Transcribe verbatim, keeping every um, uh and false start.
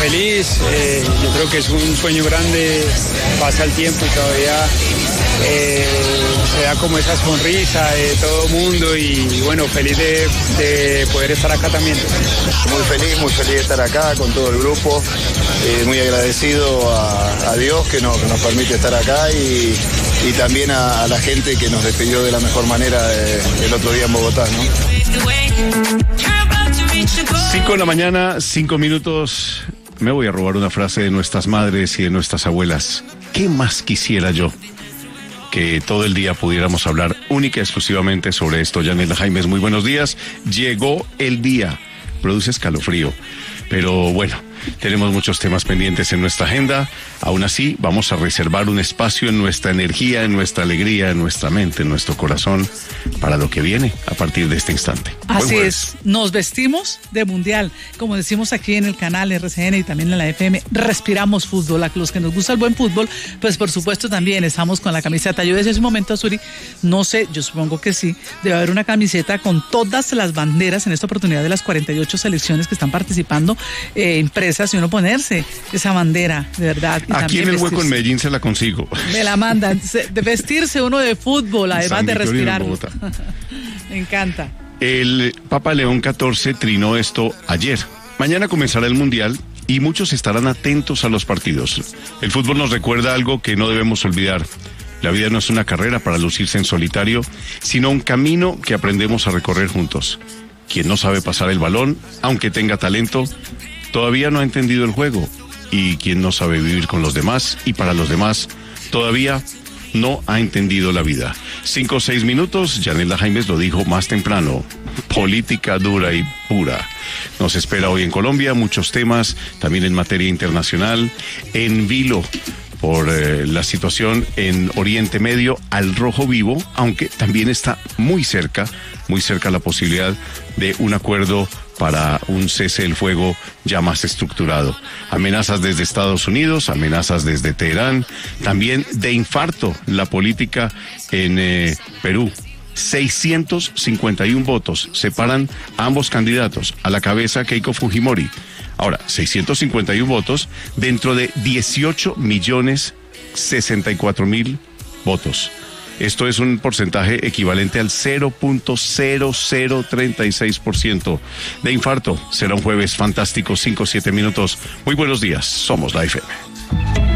feliz, eh, yo creo que es un sueño grande, pasa el tiempo y todavía eh, se da como esa sonrisa de todo el mundo y, y bueno, feliz de, de poder estar acá también. Muy feliz, muy feliz de estar acá con todo el grupo, eh, muy agradecido a, a Dios que nos, que nos permite estar acá y, y también a, a la gente que nos despidió de la mejor manera eh, el otro día en Bogotá, ¿no? Cinco de la mañana, cinco minutos. Me voy a robar una frase de nuestras madres y de nuestras abuelas. ¿Qué más quisiera yo? Que todo el día pudiéramos hablar única y exclusivamente sobre esto. Yanela Jaimes, muy buenos días. Llegó el día. Produce escalofrío. Pero bueno, tenemos muchos temas pendientes en nuestra agenda. Aún así, vamos a reservar un espacio en nuestra energía, en nuestra alegría, en nuestra mente, en nuestro corazón, para lo que viene a partir de este instante. Así es, nos vestimos de mundial, como decimos aquí en el canal R C N y también en la F M, respiramos fútbol. A los que nos gusta el buen fútbol, pues por supuesto también estamos con la camiseta. Yo decía hace un momento a Suri, no sé, yo supongo que sí, debe haber una camiseta con todas las banderas en esta oportunidad de las cuarenta y ocho selecciones que están participando, eh, impresas, y uno ponerse esa bandera, de verdad. Y aquí en el hueco en Medellín se la consigo. Me la mandan, de vestirse uno de fútbol, además de respirar. Me encanta. El Papa León catorce trinó esto ayer. Mañana comenzará el Mundial y muchos estarán atentos a los partidos. El fútbol nos recuerda algo que no debemos olvidar. La vida no es una carrera para lucirse en solitario, sino un camino que aprendemos a recorrer juntos. Quien no sabe pasar el balón, aunque tenga talento, todavía no ha entendido el juego. Y quien no sabe vivir con los demás y para los demás, todavía no ha entendido la vida. Cinco o seis minutos, Yanela Jaimes lo dijo más temprano. Política dura y pura. Nos espera hoy en Colombia muchos temas, también en materia internacional, en vilo por eh, la situación en Oriente Medio, al rojo vivo, aunque también está muy cerca, muy cerca la posibilidad de un acuerdo para un cese del fuego ya más estructurado. Amenazas desde Estados Unidos, amenazas desde Teherán, también de infarto la política en eh, Perú. seiscientos cincuenta y uno votos separan a ambos candidatos, a la cabeza Keiko Fujimori. Ahora, seiscientos cincuenta y uno votos dentro de dieciocho millones sesenta y cuatro mil votos. Esto es un porcentaje equivalente al cero punto cero cero treinta y seis por ciento de infarto. Será un jueves fantástico, cinco o siete minutos. Muy buenos días, somos la F M.